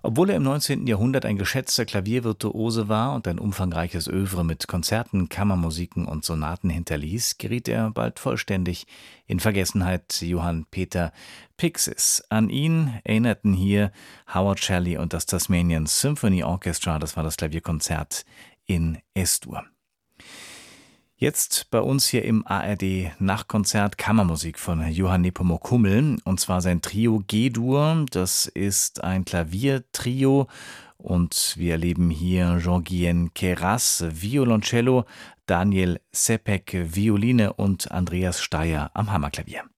Obwohl er im 19. Jahrhundert ein geschätzter Klaviervirtuose war und ein umfangreiches Œuvre mit Konzerten, Kammermusiken und Sonaten hinterließ, geriet er bald vollständig in Vergessenheit. Johann Peter Pixis. An ihn erinnerten hier Howard Shelley und das Tasmanian Symphony Orchestra. Das war das Klavierkonzert in Es-Dur. Jetzt bei uns hier im ARD Nachtkonzert Kammermusik von Johann Nepomuk Hummel, und zwar sein Trio G-Dur. Das ist ein Klaviertrio und wir erleben hier Jean-Guyen Queyras Violoncello, Daniel Sepek Violine und Andreas Steyer am Hammerklavier.